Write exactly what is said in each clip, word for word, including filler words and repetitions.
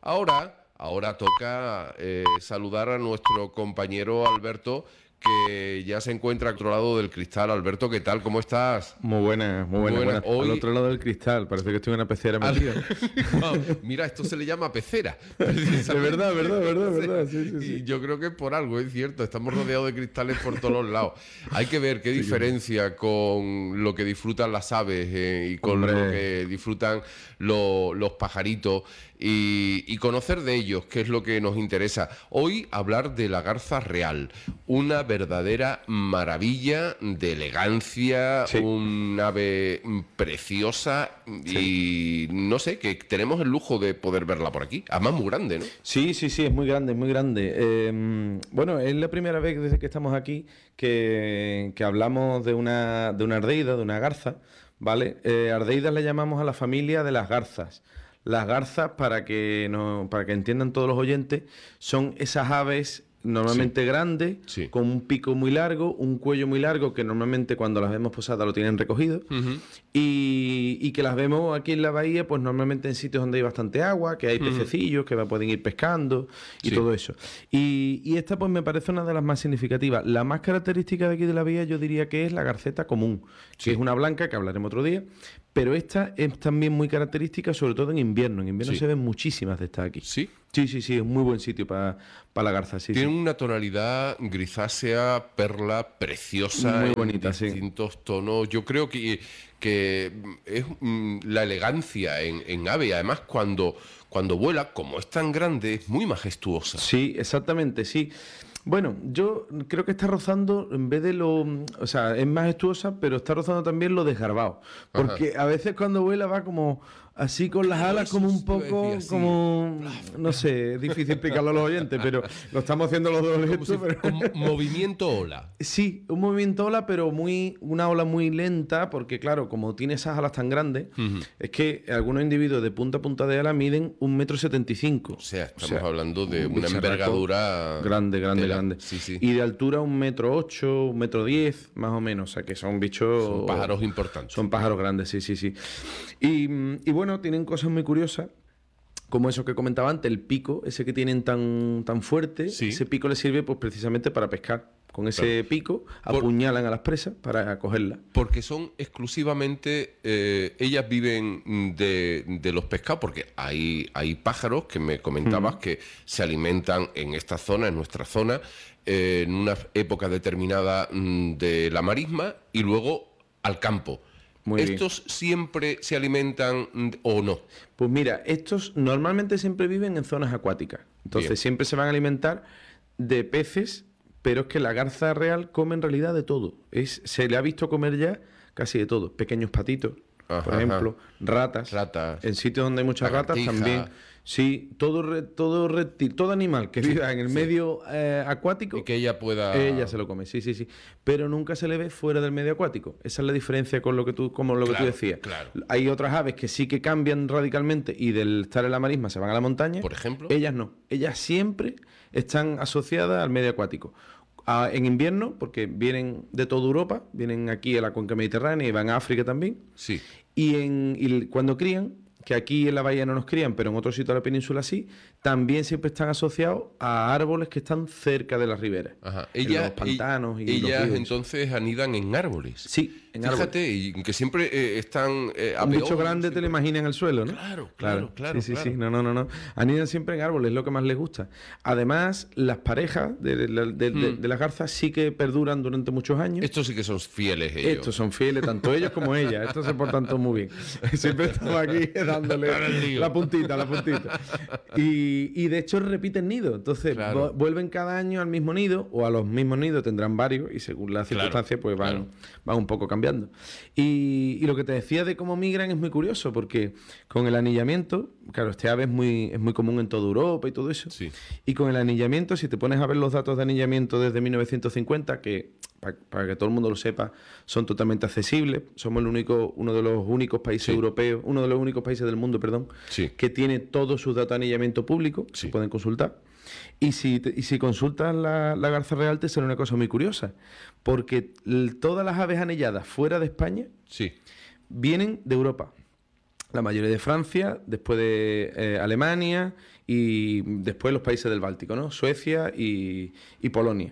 Ahora, ahora toca eh, saludar a nuestro compañero Alberto, que ya se encuentra al otro lado del cristal. Alberto, ¿qué tal? ¿Cómo estás? Muy buenas, muy buenas. buena. Buena. Hoy... Al otro lado del cristal, parece que estoy en una pecera metido. No, mira, esto se le llama pecera. De verdad, verdad, verdad, verdad. Sí, sí, sí. Y yo creo que es por algo, es cierto. Estamos rodeados de cristales por todos los lados. Hay que ver qué sí, diferencia sí. con lo que disfrutan las aves eh, y con Hombre. lo que disfrutan lo, los pajaritos y, y conocer de ellos, qué es lo que nos interesa. Hoy hablar de la garza real, una verdadera maravilla de elegancia, sí. un ave preciosa sí. y no sé, que tenemos el lujo de poder verla por aquí. Además muy grande, ¿no? Sí, sí, sí, es muy grande, es muy grande. Eh, bueno, es la primera vez desde que estamos aquí que, que hablamos de una, de una ardeida, de una garza, ¿vale? Eh, ardeidas le llamamos a la familia de las garzas. Las garzas, para que, no, para que entiendan todos los oyentes, son esas aves normalmente sí. grandes, sí. con un pico muy largo, un cuello muy largo, que normalmente cuando las vemos posadas lo tienen recogido, uh-huh. y, y que las vemos aquí en la bahía, pues normalmente en sitios donde hay bastante agua, que hay uh-huh. pececillos, que pueden ir pescando, y sí. todo eso. Y, y esta pues me parece una de las más significativas. La más característica de aquí de la bahía yo diría que es la garceta común, sí. que es una blanca, que hablaremos otro día, pero esta es también muy característica, sobre todo en invierno. En invierno sí. se ven muchísimas de estas aquí. ¿Sí? Sí, sí, sí, es muy buen sitio para pa la garza. Sí, Tiene sí. una tonalidad grisácea, perla, preciosa, muy bonita, en distintos sí. tonos. Yo creo que, que es mm, la elegancia en, en ave. Además, cuando, cuando vuela, como es tan grande, es muy majestuosa. Sí, exactamente, sí. Bueno, yo creo que está rozando, en vez de lo... O sea, es majestuosa, pero está rozando también lo desgarbado. Porque Ajá. a veces cuando vuela va como así con las alas, como un poco, decía, como... Sí. No sé, es difícil explicarlo a los oyentes, pero lo estamos haciendo los dos gestos. Si, pero... Con movimiento ola. Sí, un movimiento ola, pero muy una ola muy lenta, porque claro, como tiene esas alas tan grandes, uh-huh. es que algunos individuos de punta a punta de ala miden un metro setenta y cinco. O sea, estamos o sea, hablando de un una envergadura... Grande, grande, grande. Sí, sí. Y de altura un metro ocho, un metro diez, más o menos. O sea, que son bichos... Son pájaros importantes. Son pájaros grandes, sí, sí, sí. Y, y bueno, tienen cosas muy curiosas, como eso que comentaba antes, el pico, ese que tienen tan, tan fuerte, sí. ese pico les sirve pues precisamente para pescar. Con ese claro. pico apuñalan Por, a las presas para cogerlas. Porque son exclusivamente, eh, ellas viven de, de los pescados, porque hay, hay pájaros que me comentabas mm. que se alimentan en esta zona, en nuestra zona, eh, en una época determinada mm, de la marisma y luego al campo. Muy ¿Estos bien. siempre se alimentan o no? Pues mira, estos normalmente siempre viven en zonas acuáticas. Entonces bien. siempre se van a alimentar de peces, pero es que la garza real come en realidad de todo. Es, se le ha visto comer ya casi de todo. Pequeños patitos, ajá, por ejemplo, ajá. ratas. Ratas. En sitios donde hay muchas ratas también. Sí, todo re, todo reptil, todo animal que viva en el sí. medio eh, acuático. Y que ella pueda... Ella se lo come, sí, sí, sí. Pero nunca se le ve fuera del medio acuático. Esa es la diferencia con lo que tú, como lo claro, que tú decías. Claro. Hay otras aves que sí que cambian radicalmente y del estar en la marisma se van a la montaña. Por ejemplo. Ellas no. Ellas siempre están asociadas al medio acuático. Ah, en invierno, porque vienen de toda Europa, vienen aquí a la cuenca mediterránea y van a África también. Sí. Y, en, y cuando crían, que aquí en la bahía no nos crían, pero en otros sitios de la península sí, también siempre están asociados a árboles que están cerca de las riberas. Ajá. Ella, en los pantanos y, y ellas los entonces anidan en árboles. Sí, en Fíjate, árboles. y que siempre eh, están... Eh, un bicho peor, grande siempre... te lo imaginas en el suelo, ¿no? Claro, claro, claro. Sí, sí, claro. sí. No, no, no, no. Anidan siempre en árboles, es lo que más les gusta. Además, las parejas de, de, de, de, de, de las garzas sí que perduran durante muchos años. Estos sí que son fieles ellos. Estos son fieles, tanto ellos como ellas. Estos se portan todos muy bien. Siempre estamos aquí dándole la puntita, la puntita. Y, y de hecho repiten nido. Entonces claro. vuelven cada año al mismo nido o a los mismos nidos, tendrán varios y según las circunstancias claro, pues van, claro. van un poco cambiando. Y, y lo que te decía de cómo migran es muy curioso porque con el anillamiento, claro, este ave es muy, es muy común en toda Europa y todo eso. Sí. Y con el anillamiento, si te pones a ver los datos de anillamiento desde mil novecientos cincuenta, que para, para que todo el mundo lo sepa, son totalmente accesibles. Somos el único, uno de los únicos países sí. europeos, uno de los únicos países del mundo, perdón, sí. que tiene todos sus datos de anillamiento público, sí. se pueden consultar. Y si, te, y si consultas la, la garza real te será una cosa muy curiosa, porque l, todas las aves anilladas fuera de España sí. vienen de Europa. La mayoría de Francia, después de eh, Alemania y después los países del Báltico, ¿no? Suecia y, y Polonia.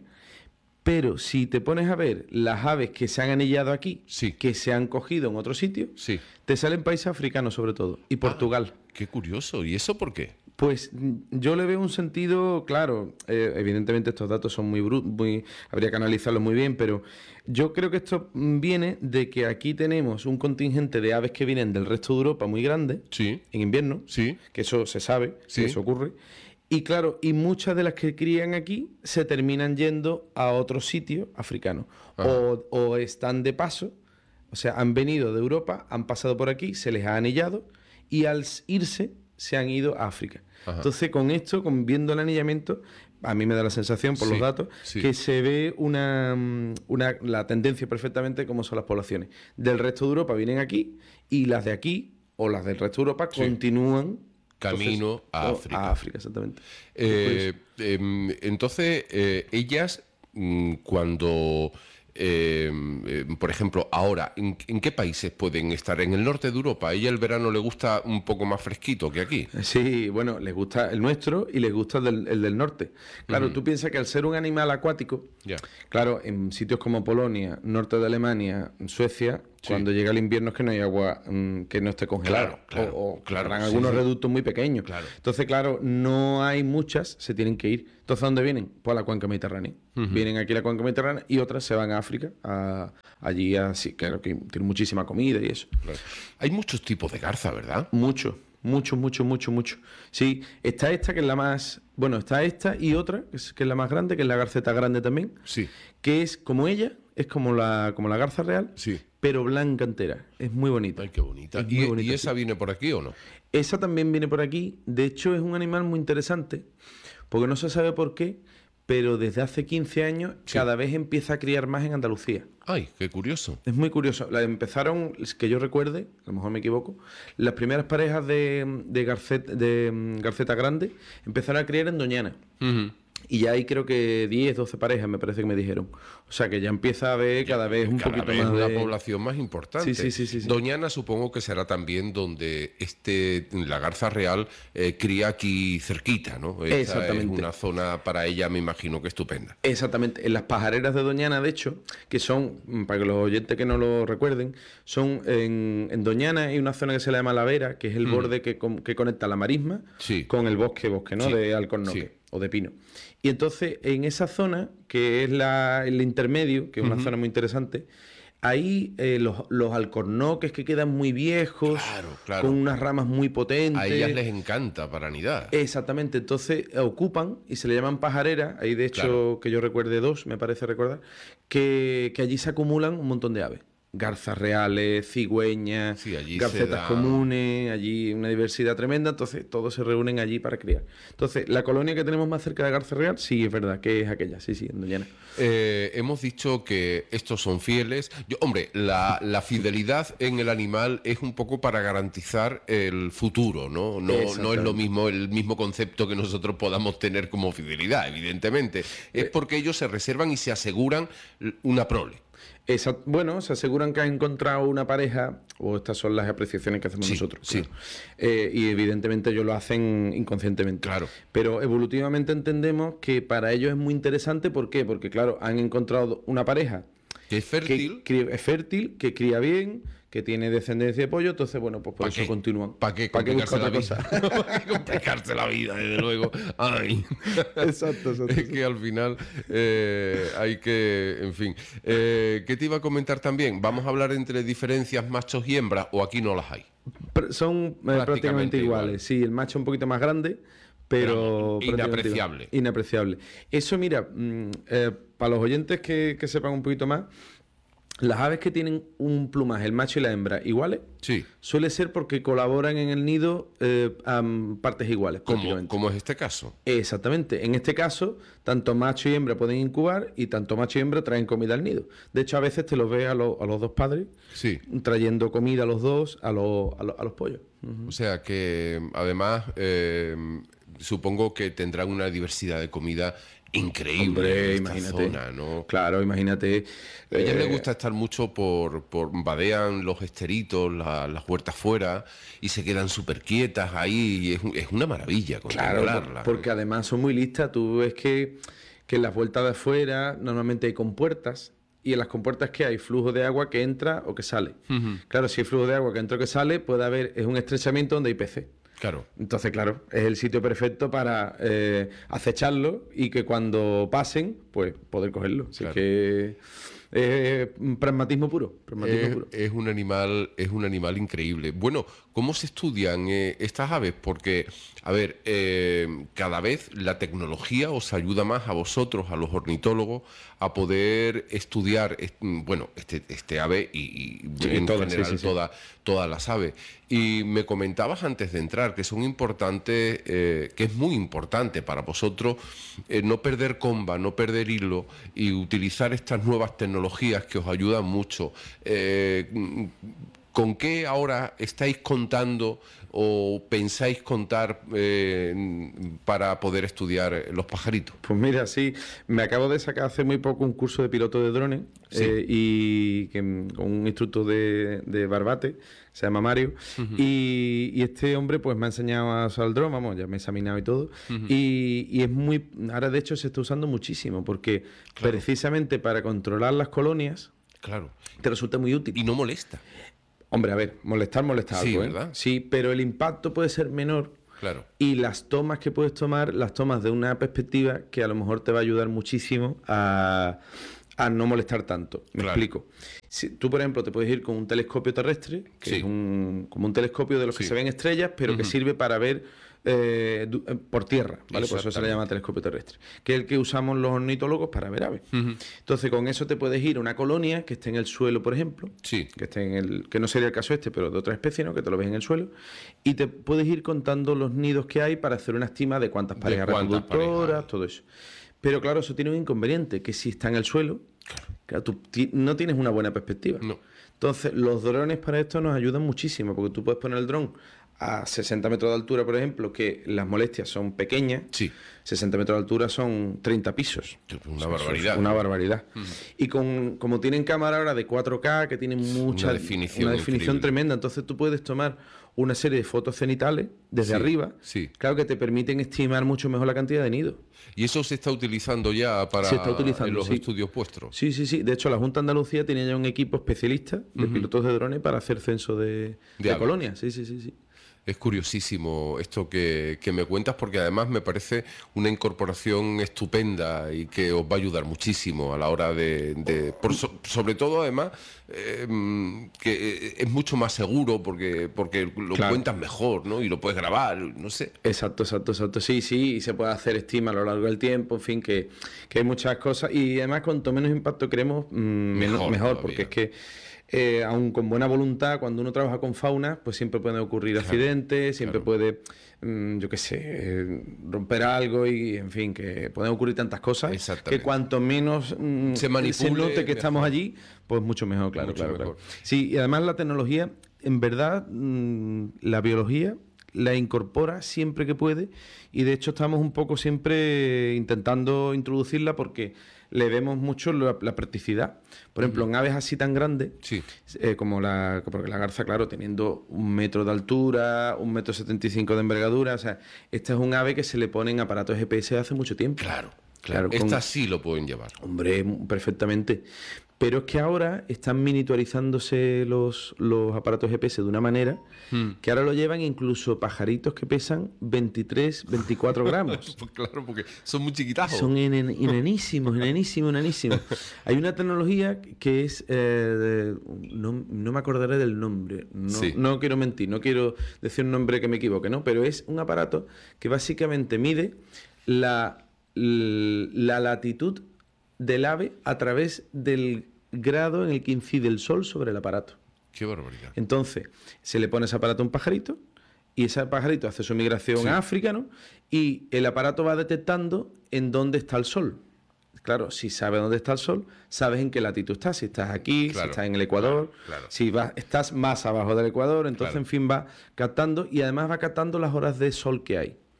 Pero si te pones a ver las aves que se han anillado aquí, Sí. que se han cogido en otro sitio, Sí. te salen países africanos sobre todo, y Portugal. Ah, qué curioso. ¿Y eso por qué? Pues mm, yo le veo un sentido, claro, eh, evidentemente estos datos son muy, bru- muy, habría que analizarlos muy bien, pero yo creo que esto mm, viene de que aquí tenemos un contingente de aves que vienen del resto de Europa muy grande, Sí. en invierno, Sí. que eso se sabe, Sí. que eso ocurre, y claro, y muchas de las que crían aquí se terminan yendo a otros sitios africanos, o, o están de paso, o sea, han venido de Europa, han pasado por aquí, se les ha anillado, y al irse se han ido a África. Ajá. Entonces, con esto, con viendo el anillamiento, a mí me da la sensación, por Sí, los datos, sí. que se ve una, mm, una, la tendencia perfectamente como son las poblaciones. Del resto de Europa vienen aquí, y las de aquí, o las del resto de Europa, Sí. continúan Camino entonces, a o- África. A África, exactamente. Eh, em, entonces, eh, ellas, mm, cuando, eh, eh, por ejemplo, ahora, ¿en, en qué países pueden estar? En el norte de Europa. A ella el verano le gusta un poco más fresquito que aquí. Sí, bueno, les gusta el nuestro y les gusta el del, el del norte. Claro, tú piensas que al ser un animal acuático, Ya. claro, en sitios como Polonia, norte de Alemania, Suecia, Sí. cuando llega el invierno es que no hay agua mm, que no esté congelada. Claro, claro, o, o claro, habrán sí, algunos sí. reductos muy pequeños. Claro. Entonces, claro, no hay muchas, se tienen que ir. Entonces, ¿a dónde vienen? Pues a la cuenca mediterránea. Vienen aquí a la cuenca mediterránea y otras se van a África, a- allí así, claro, que tienen muchísima comida y eso. Claro. Hay muchos tipos de garza, ¿verdad? Mucho, mucho, mucho, mucho, mucho. Sí, está esta que es la más... Bueno, está esta y otra, que es, que es la más grande, que es la garceta grande también, Sí. que es como ella, es como la, como la garza real, Sí. pero blanca entera. Es muy bonita. Ay, qué bonita. Es ¿Y, muy bonita, y esa sí. viene por aquí o no? Esa también viene por aquí. De hecho, es un animal muy interesante, porque no se sabe por qué, pero desde hace quince años Sí. cada vez empieza a criar más en Andalucía. Ay, qué curioso. Es muy curioso. La empezaron, es que yo recuerde, a lo mejor me equivoco, las primeras parejas de, de, garcet- de mm, garceta grande empezaron a criar en Doñana. Ujú. Y ya hay creo que diez, doce parejas, me parece que me dijeron. O sea que ya empieza a haber cada vez un Cada poquito vez más una de... población más importante. Sí, sí, sí, sí, sí. Doñana supongo que será también donde este la garza real eh, cría aquí cerquita, ¿no? Esta Exactamente. Es una zona para ella, me imagino que estupenda. Exactamente. En las pajareras de Doñana, de hecho, que son, mm, para que los oyentes que no lo recuerden, son en, en Doñana hay una zona que se le llama La Vera, que es el borde que, con- que conecta la marisma Sí. con el bosque, bosque, ¿no? Sí. De alcornoque Sí. o de pino. Y entonces, en esa zona, que es la, el intermedio, que es una zona muy interesante, ahí eh, los, los alcornoques que quedan muy viejos, Claro, claro. con unas ramas muy potentes. A ellas les encanta para anidar. Exactamente, entonces eh, ocupan y se le llaman pajareras, hay de hecho Claro. que yo recuerde dos, me parece recordar, que, que allí se acumulan un montón de aves. Garzas reales, cigüeñas, Sí, allí se garcetas da- comunes, allí una diversidad tremenda, entonces todos se reúnen allí para criar. Entonces, la colonia que tenemos más cerca de Garza Real, sí, es verdad, que es aquella, sí, sí, en Doñana. Eh, hemos dicho que estos son fieles. Yo, hombre, la, la fidelidad en el animal es un poco para garantizar el futuro, ¿no? No, no es lo Exactamente. mismo el mismo concepto que nosotros podamos tener como fidelidad, evidentemente. Eh. Es porque ellos se reservan y se aseguran una prole. Esa- bueno, se aseguran que han encontrado una pareja, o estas son las apreciaciones que hacemos Sí, nosotros. sí. claro. Eh, y evidentemente ellos lo hacen inconscientemente. Claro. Pero evolutivamente entendemos que para ellos es muy interesante. ¿Por qué? Porque, claro, han encontrado una pareja Que es fértil. que cría- es fértil, que cría bien, que tiene descendencia de pollo, entonces, bueno, pues por ¿Pa eso qué? continúan. ¿Para qué ¿Pa' qué complicarse buscar la otra vida? ¿Para qué complicarse la vida, desde luego? Ay. Exacto, exacto. Es que al final eh, hay que, en fin. Eh, ¿Qué te iba a comentar también? ¿Vamos a hablar entre diferencias machos y hembras o aquí no las hay? Pr- Son eh, prácticamente, Prácticamente iguales. igual. Sí, el macho un poquito más grande, Pero pero... prácticamente inapreciable. igual. Inapreciable. Eso, mira, mm, eh, para los oyentes que, que sepan un poquito más, las aves que tienen un plumaje, el macho y la hembra, iguales, Sí. suele ser porque colaboran en el nido eh, a partes iguales. Como, prácticamente. como es este caso. Exactamente. En este caso, tanto macho y hembra pueden incubar y tanto macho y hembra traen comida al nido. De hecho, a veces te los ves a, lo- a los dos padres Sí. trayendo comida a los dos, a, los- a, los- a los pollos. Ujú. O sea que además eh, supongo que tendrán una diversidad de comida increíble. Hombre, esta imagínate. zona, ¿no? Claro, imagínate. A ella eh, le gusta estar mucho por, por vadean los esteritos, la- las huertas fuera, y se quedan súper quietas ahí, y es, un- es una maravilla Claro, contemplarla. por- porque además son muy listas. Tú ves que, que en las vueltas de afuera normalmente hay compuertas y en las compuertas que hay flujo de agua que entra o que sale. Ujú. Claro, si hay flujo de agua que entra o que sale, puede haber, es un estrechamiento donde hay peces. Claro. Entonces, claro, es el sitio perfecto para eh, acecharlo y que cuando pasen, pues poder cogerlo. Así Claro. que es un pragmatismo puro. Pragmatismo Es, puro. es un animal, es un animal increíble. Bueno, ¿cómo se estudian eh, estas aves? Porque, a ver, eh, cada vez la tecnología os ayuda más a vosotros, a los ornitólogos, a poder estudiar, est- bueno, este, este ave y, y Sí, en todas, general sí, sí, sí. toda- todas las aves. Y me comentabas antes de entrar que son importantes, eh, que es muy importante para vosotros eh, no perder comba, no perder hilo y utilizar estas nuevas tecnologías que os ayudan mucho. Eh, ¿Con qué ahora estáis contando o pensáis contar eh, para poder estudiar los pajaritos? Pues mira, sí, me acabo de sacar hace muy poco un curso de piloto de drones Sí. eh, y que, mm, con un instructor de, de Barbate, se llama Mario, y, y este hombre pues me ha enseñado a usar el dron, vamos, ya me he examinado y todo, y, y es muy, ahora de hecho se está usando muchísimo, porque Claro. precisamente para controlar las colonias Claro. te resulta muy útil. Y no molesta. Hombre, a ver, molestar, molestar Sí, algo, ¿eh? ¿verdad? Sí, pero el impacto puede ser menor. Claro. Y las tomas que puedes tomar, las tomas de una perspectiva que a lo mejor te va a ayudar muchísimo a, a no molestar tanto. Me Claro. explico. Si, tú, por ejemplo, te puedes ir con un telescopio terrestre, que Sí. es un, como un telescopio de los que Sí. se ven estrellas, pero que sirve para ver eh, du- eh, por tierra, ¿vale? Por eso se le Exactamente. llama telescopio terrestre, que es el que usamos los ornitólogos para ver aves. Entonces, con eso te puedes ir a una colonia que esté en el suelo, por ejemplo, Sí. que esté en el, que no sería el caso este, pero de otra especie, ¿no? Que te lo ves en el suelo, y te puedes ir contando los nidos que hay para hacer una estima de cuántas De parejas cuántas reproductoras, parejas hay. todo eso. Pero claro, eso tiene un inconveniente, que si está en el suelo, claro, tú ti- no tienes una buena perspectiva. No. Entonces, los drones para esto nos ayudan muchísimo, porque tú puedes poner el dron a sesenta metros de altura, por ejemplo, que las molestias son pequeñas. Sí. sesenta metros de altura son treinta pisos. Una O sea, barbaridad. eso es una barbaridad. Y con, como tienen cámara ahora de cuatro K, que tienen mucha Una definición una definición increíble. tremenda, entonces tú puedes tomar una serie de fotos cenitales desde Sí, arriba, sí. claro, que te permiten estimar mucho mejor la cantidad de nidos. ¿Y eso se está utilizando ya para Se está utilizando, en los sí. estudios vuestros? Sí, sí, sí. De hecho, la Junta de Andalucía tenía ya un equipo especialista de pilotos de drones para hacer censo de, de aves. colonias. Sí, sí, sí, sí. Es curiosísimo esto que, que me cuentas porque además me parece una incorporación estupenda y que os va a ayudar muchísimo a la hora de... de- por so- sobre todo además eh, mm, que es mucho más seguro porque, porque lo Claro. cuentas mejor, ¿no? Y lo puedes grabar, no sé. Exacto, exacto, exacto. Sí, sí, y se puede hacer estima a lo largo del tiempo, en fin, que, que hay muchas cosas. Y además, cuanto menos impacto creemos, mm, menos- Mejor mejor, todavía. porque es que, eh, aun con buena voluntad, cuando uno trabaja con fauna, pues siempre pueden ocurrir accidentes, siempre claro. puede, mm, yo qué sé, eh, romper algo y, en fin, que pueden ocurrir tantas cosas Exactamente. que cuanto menos mm, Se manipule, note que mejor. estamos allí, pues mucho mejor, claro, Mucho claro, mejor. claro. Sí, y además la tecnología, en verdad, mm, la biología la incorpora siempre que puede y de hecho estamos un poco siempre intentando introducirla porque le vemos mucho la, la practicidad. Por ejemplo, en aves así tan grandes, Sí. eh, como la, porque la garza, claro, teniendo un metro de altura, un metro setenta y cinco de envergadura, o sea, esta es un ave que se le ponen aparatos G P S hace mucho tiempo. Claro, claro. Claro, con- Estas sí lo pueden llevar. Hombre, perfectamente. Pero es que ahora están miniaturizándose los, los aparatos G P S de una manera que ahora lo llevan incluso pajaritos que pesan veintitrés, veinticuatro gramos. Pues claro, porque son muy chiquitajos. Son enen- enanísimos, enanísimos, enanísimos. Hay una tecnología que es... eh, de- no, no me acordaré del nombre. No, Sí. no quiero mentir, no quiero decir un nombre que me equivoque, ¿no? Pero es un aparato que básicamente mide la, la latitud del ave a través del grado en el que incide el sol sobre el aparato. Qué barbaridad. Entonces, se le pone ese aparato a un pajarito y ese pajarito hace su migración Sí. a África, ¿no? Y el aparato va detectando en dónde está el sol. Claro, si sabes dónde está el sol, sabes en qué latitud estás. Si estás aquí, Claro, si estás en el Ecuador, claro, claro. si vas, estás más abajo del Ecuador, entonces, Claro. en fin, va captando y además va captando las horas de sol que hay.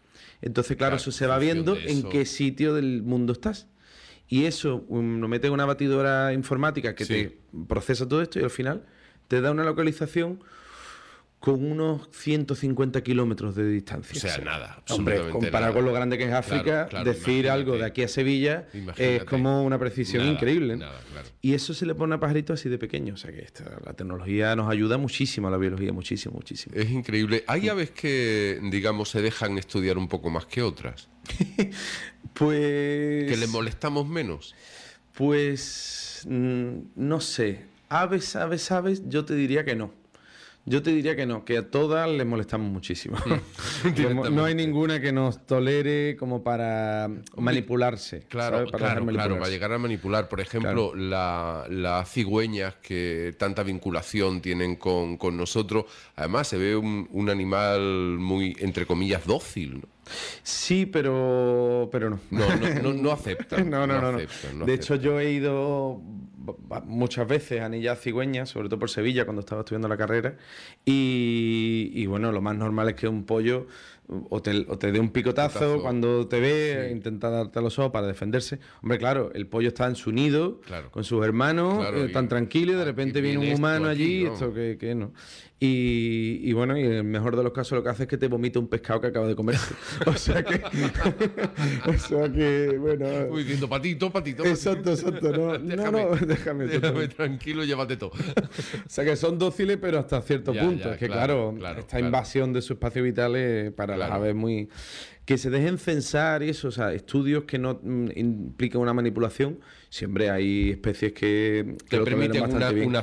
Entonces, claro, Claro, eso se va en función viendo de en eso. qué sitio del mundo estás. Y eso um, lo metes en una batidora informática que Sí. te procesa todo esto y al final te da una localización con unos ciento cincuenta kilómetros de distancia. O sea, nada, Hombre, absolutamente comparado nada. con lo grande que es África, Claro, claro, decir imagínate. algo de aquí a Sevilla Imagínate. es como una precisión Nada, increíble. ¿no? nada, claro. Y eso se le pone a pajaritos así de pequeño. O sea que esta- la tecnología nos ayuda muchísimo a la biología, muchísimo, muchísimo. Es increíble. Hay aves que, digamos, se dejan estudiar un poco más que otras, Pues... que le molestamos menos. Pues mm, no sé. Aves, aves, aves, yo te diría que no. Yo te diría que no, que a todas les molestamos muchísimo. Como no hay ninguna que nos tolere como para manipularse. Claro, ¿sabes? Para claro, dejar claro, manipularse. para llegar a manipular. Por ejemplo, la- las cigüeñas que tanta vinculación tienen con, con nosotros, además se ve un, un animal muy, entre comillas, dócil, ¿no? Sí, pero, pero no. No, no, no, no aceptan. No, no, no, no. aceptan, no De hecho, aceptan. yo he ido ba- muchas veces a anillar cigüeñas, sobre todo por Sevilla, cuando estaba estudiando la carrera. Y, y bueno, lo más normal es que un pollo o te, o te dé un picotazo, Picotazo. cuando te ve, Sí. intenta darte a los ojos para defenderse. Hombre, claro, el pollo está en su nido, Claro. con sus hermanos, Claro, eh, y tan tranquilo, y de aquí repente viene un viene esto humano aquí, allí, ¿no? esto que, que no. Y, y bueno, y en el mejor de los casos lo que hace es que te vomita un pescado que acaba de comerse. O sea que... o sea que, bueno... Uy, diciendo patito, patito. patito. Exacto, exacto. No, no, Déjame, no, déjame. déjame exactamente. tranquilo, llévate todo. O sea que son dóciles, pero hasta cierto Ya, punto. ya, es que, claro, claro, claro, esta claro. invasión de su espacio vital es para las Claro. aves muy. Que se dejen censar y eso, o sea, estudios que no mm, implican una manipulación. Siempre hay especies que, que Que lo toleran permiten una, bastante bien. una